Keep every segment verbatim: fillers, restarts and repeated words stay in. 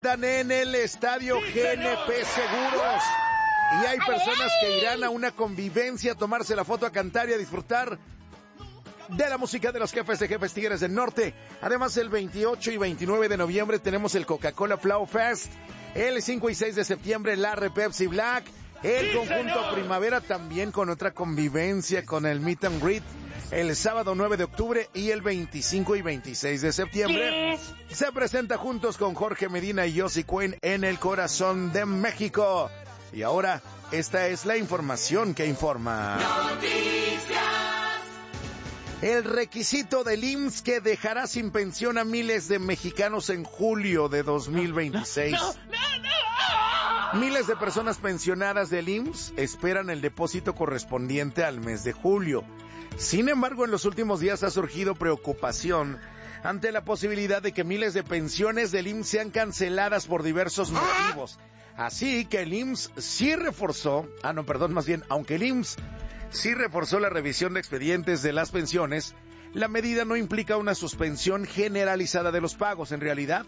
Están en el estadio G N P Seguros y hay personas que irán a una convivencia a tomarse la foto, a cantar y a disfrutar de la música de los jefes de Jefes Tigres del Norte. Además, el veintiocho y veintinueve de noviembre tenemos el Coca-Cola Flow Fest. El cinco y seis de septiembre la Re Pepsi Black. El conjunto Primavera también con otra convivencia con el Meet and Greet. El sábado nueve de octubre y el veinticinco y veintiséis de septiembre se presenta juntos con Jorge Medina y Yossi Cuen en el corazón de México. Y ahora, esta es la información que informa. Noticias. El requisito del I M S S que dejará sin pensión a miles de mexicanos en julio de dos mil veintiséis. No, no, no, no. Miles de personas pensionadas del I M S S esperan el depósito correspondiente al mes de julio. Sin embargo, en los últimos días ha surgido preocupación ante la posibilidad de que miles de pensiones del I M S S sean canceladas por diversos motivos. Así que el I M S S sí reforzó, ah no, perdón, más bien, aunque el I M S S sí reforzó la revisión de expedientes de las pensiones, la medida no implica una suspensión generalizada de los pagos. En realidad,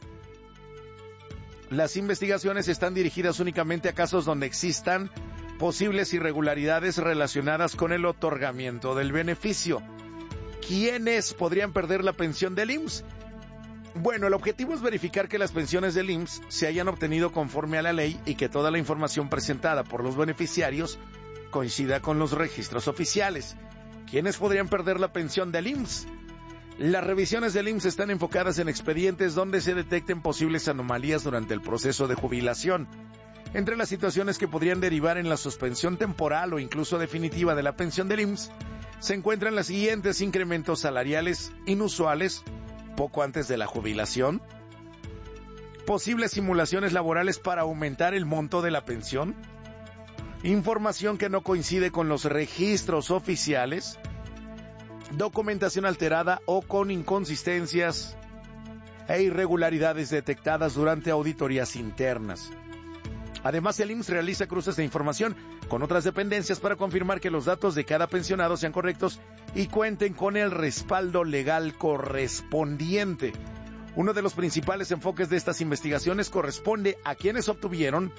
las investigaciones están dirigidas únicamente a casos donde existan posibles irregularidades relacionadas con el otorgamiento del beneficio. ¿Quiénes podrían perder la pensión del I M S S? Bueno, el objetivo es verificar que las pensiones del I M S S se hayan obtenido conforme a la ley y que toda la información presentada por los beneficiarios coincida con los registros oficiales. ¿Quiénes podrían perder la pensión del I M S S? Las revisiones del I M S S están enfocadas en expedientes donde se detecten posibles anomalías durante el proceso de jubilación. Entre las situaciones que podrían derivar en la suspensión temporal o incluso definitiva de la pensión del I M S S, se encuentran las siguientes: incrementos salariales inusuales poco antes de la jubilación, posibles simulaciones laborales para aumentar el monto de la pensión, información que no coincide con los registros oficiales, documentación alterada o con inconsistencias e irregularidades detectadas durante auditorías internas. Además, el I M S S realiza cruces de información con otras dependencias para confirmar que los datos de cada pensionado sean correctos y cuenten con el respaldo legal correspondiente. Uno de los principales enfoques de estas investigaciones corresponde a quienes obtuvieron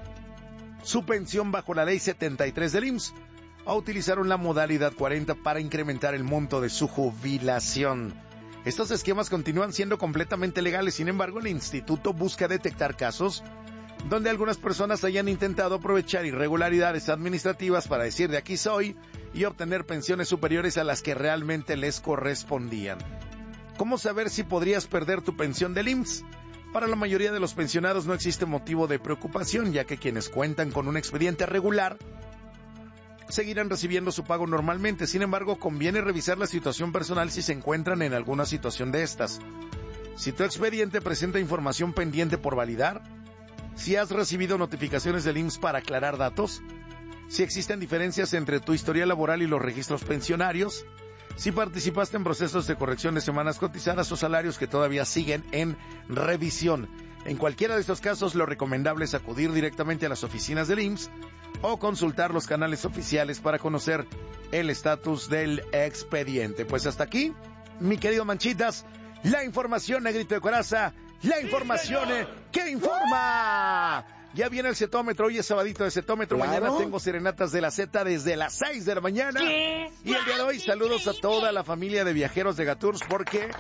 su pensión bajo la Ley setenta y tres del I M S S o utilizaron la modalidad cuarenta para incrementar el monto de su jubilación. Estos esquemas continúan siendo completamente legales, sin embargo, el instituto busca detectar casos donde algunas personas hayan intentado aprovechar irregularidades administrativas para decir de aquí soy y obtener pensiones superiores a las que realmente les correspondían. ¿Cómo saber si podrías perder tu pensión del I M S S? Para la mayoría de los pensionados no existe motivo de preocupación, ya que quienes cuentan con un expediente regular seguirán recibiendo su pago normalmente. Sin embargo, conviene revisar la situación personal si se encuentran en alguna situación de estas. Si tu expediente presenta información pendiente por validar, si has recibido notificaciones del I M S S para aclarar datos, si existen diferencias entre tu historial laboral y los registros pensionarios, si participaste en procesos de corrección de semanas cotizadas o salarios que todavía siguen en revisión. En cualquiera de estos casos, lo recomendable es acudir directamente a las oficinas del I M S S o consultar los canales oficiales para conocer el estatus del expediente. Pues hasta aquí, mi querido Manchitas, la información, Negrito de Coraza, la información eh, que informa. Ya viene el cetómetro, hoy es sabadito de cetómetro, claro. Mañana tengo serenatas de la Z desde las seis de la mañana. ¿Qué? Y el día de hoy saludos a toda la familia de viajeros de Gaturs porque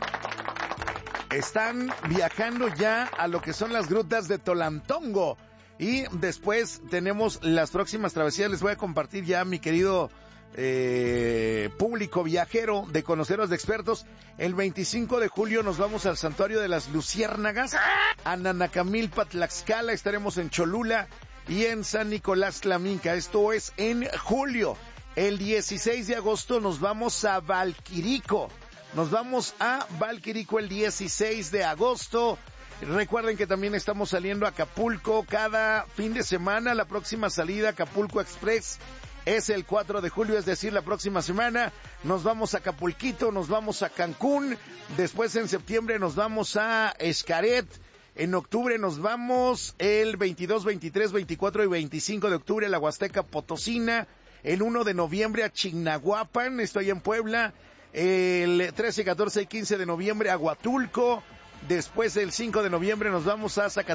están viajando ya a lo que son las grutas de Tolantongo. Y después tenemos las próximas travesías, les voy a compartir ya, mi querido eh, público viajero de Conoceros de Expertos. El veinticinco de julio nos vamos al Santuario de las Luciérnagas, a Nanacamilpa, Tlaxcala, estaremos en Cholula y en San Nicolás, Tlaminca. Esto es en julio. El dieciséis de agosto nos vamos a Valquirico. Nos vamos a Valquirico el dieciséis de agosto. Recuerden que también estamos saliendo a Acapulco cada fin de semana. La próxima salida, Acapulco Express, es el cuatro de julio, es decir, la próxima semana. Nos vamos a Acapulquito, nos vamos a Cancún. Después en septiembre nos vamos a Xcaret. En octubre nos vamos el veintidós, veintitrés, veinticuatro y veinticinco de octubre a la Huasteca Potosina. El uno de noviembre a Chignahuapan, estoy en Puebla. El trece, catorce y quince de noviembre a Huatulco. Después del cinco de noviembre nos vamos a Zacatecas.